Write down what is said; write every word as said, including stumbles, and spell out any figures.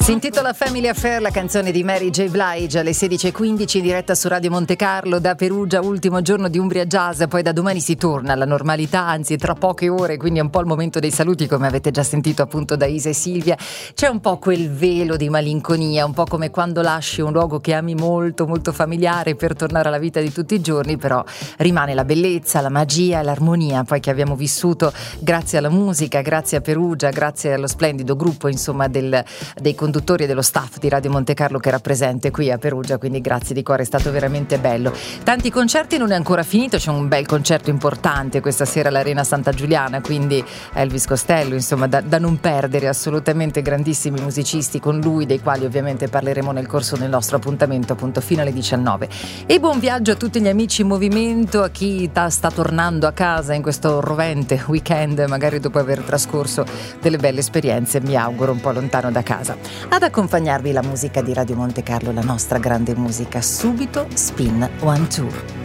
Si intitola Family Affair, la canzone di Mary J. Blige, alle sedici e quindici in diretta su Radio Monte Carlo da Perugia, ultimo giorno di Umbria Jazz, poi da domani si torna alla normalità, anzi tra poche ore, quindi è un po' il momento dei saluti, come avete già sentito appunto da Isa e Silvia. C'è un po' quel velo di malinconia, un po' come quando lasci un luogo che ami molto, molto familiare per tornare alla vita di tutti i giorni, però rimane la bellezza, la magia, l'armonia poi che abbiamo vissuto grazie alla musica, grazie a Perugia, grazie allo splendido gruppo insomma del, dei conduttori e dello staff di Radio Monte Carlo che era presente qui a Perugia, quindi grazie di cuore, è stato veramente bello. Tanti concerti, non è ancora finito, c'è un bel concerto importante questa sera all'Arena Santa Giuliana, quindi Elvis Costello, insomma da, da non perdere, assolutamente grandissimi musicisti con lui, dei quali ovviamente parleremo nel corso del nostro appuntamento appunto fino alle diciannove. E buon viaggio a tutti gli amici in movimento, a chi ta, sta tornando a casa in questo rovente weekend, magari dopo aver trascorso delle belle esperienze, mi auguro un po' lontano da casa. Ad accompagnarvi la musica di Radio Monte Carlo, la nostra grande musica. Subito Spin One Two.